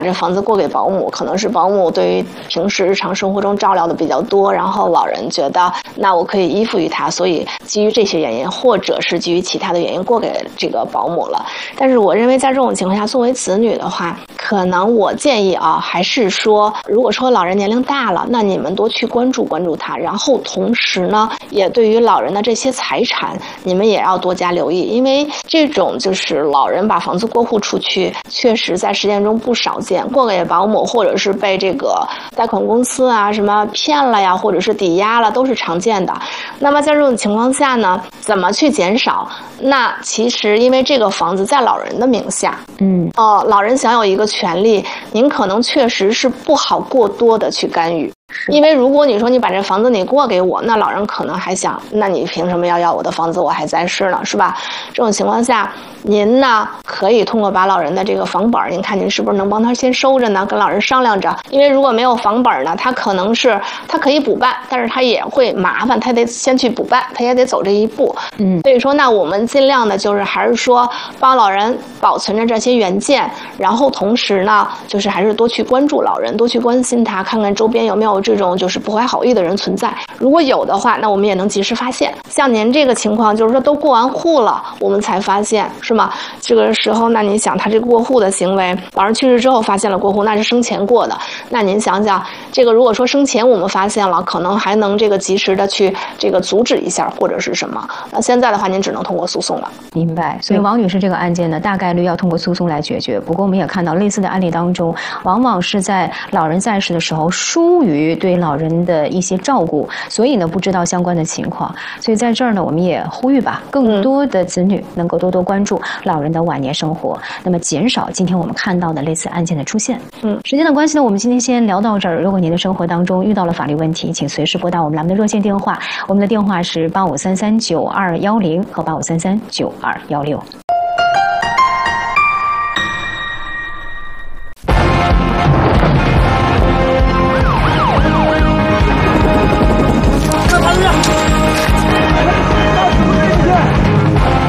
这房子过给保姆，可能是保姆对于平时日常生活中照料的比较多，然后老人觉得那我可以依附于他，所以基于这些原因，或者是基于其他的原因过给这个保姆了。但是我认为在这种情况下，作为子女的话，可能我建议还是说，如果说老人年龄大了，那你们多去关注他，然后同时呢，也对于老人的这些财产，你们也要多加留意，因为这种就是老人把房子过户出去，确实在实践中不少见，过给保姆或者是被这个贷款公司啊什么骗了呀，或者是抵押了，都是常见的。那么在这种情况下呢，怎么去减少？那其实因为这个房子在老人的名下，老人享有一个权利，您可能确实是不好过多的去干预。因为如果你说你把这房子你过给我，那老人可能还想，那你凭什么要我的房子？我还在世呢，是吧？这种情况下，您呢可以通过把老人的这个房本，您看您是不是能帮他先收着呢？跟老人商量着，因为如果没有房本呢，他可以补办，但是他也会麻烦，他得先去补办，他也得走这一步。所以说那我们尽量的就是还是说帮老人保存着这些原件，然后同时呢，就是还是多去关注老人，多去关心他，看看周边有没有这种就是不怀好意的人存在。如果有的话，那我们也能及时发现。像您这个情况，就是说都过完户了，我们才发现，是吗？这个时候，那你想他这个过户的行为，老人去世之后发现了过户，那是生前过的。那您想想，这个如果说生前我们发现了，可能还能这个及时的去这个阻止一下，或者是什么？那现在的话，您只能通过诉讼了。 明白。所以王女士这个案件呢，大概率要通过诉讼来解决。不过我们也看到类似的案例当中，往往是在老人在世的时候疏于对老人的一些照顾，所以呢不知道相关的情况。所以在这儿呢，我们也呼吁吧，更多的子女能够多多关注老人的晚年生活，那么减少今天我们看到的类似案件的出现。时间的关系呢，我们今天先聊到这儿。如果您的生活当中遇到了法律问题，请随时拨打我们栏目的热线电话，我们的电话是85339210和85339216。